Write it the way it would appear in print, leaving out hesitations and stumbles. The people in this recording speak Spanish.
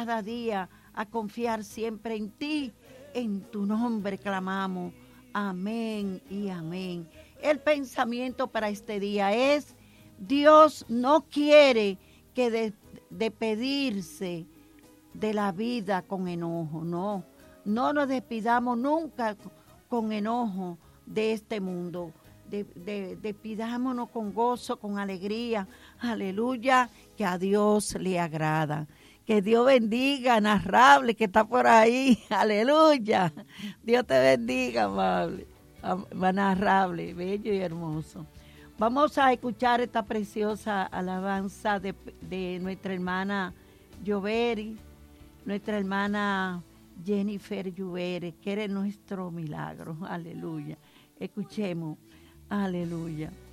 cada día a confiar siempre en ti. En tu nombre clamamos. Amén y amén. El pensamiento para este día es: Dios no quiere que de pedirse de la vida con enojo, no. No nos despidamos nunca con enojo de este mundo. Despidámonos con gozo, con alegría. Aleluya, que a Dios le agrada. Que Dios bendiga a Narrable, que está por ahí. Aleluya. Dios te bendiga, amable. Narrable, bello y hermoso. Vamos a escuchar esta preciosa alabanza de nuestra hermana Joveri, nuestra hermana Jennifer Juvere, que eres nuestro milagro. Aleluya. Escuchemos. Aleluya.